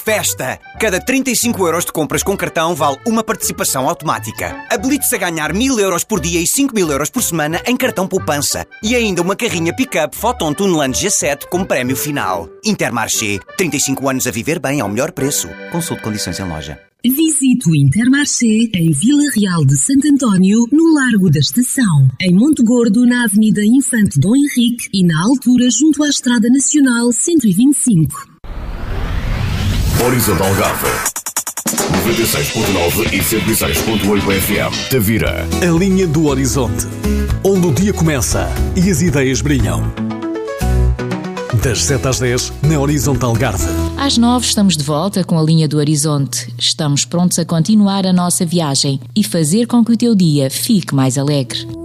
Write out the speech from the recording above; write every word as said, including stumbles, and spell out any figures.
festa! Cada trinta e cinco euros de compras com cartão vale uma participação automática. Habilite-se a ganhar mil euros por dia e cinco mil euros por semana em cartão poupança. E ainda uma carrinha pick-up Photon Tuneland G sete como prémio final. Intermarché. trinta e cinco anos a viver bem ao melhor preço. Consulte condições em loja. Visite o Intermarché em Vila Real de Santo António, no Largo da Estação. Em Monte Gordo, na Avenida Infante Dom Henrique e na altura junto à Estrada Nacional cento e vinte e cinco. Horizonte Algarve noventa e seis ponto nove e cento e seis ponto oito F M. Tavira. A linha do horizonte, onde o dia começa e as ideias brilham. Das sete às dez, na Horizonte Algarve. Às nove estamos de volta com a linha do horizonte. Estamos prontos a continuar a nossa viagem e fazer com que o teu dia fique mais alegre.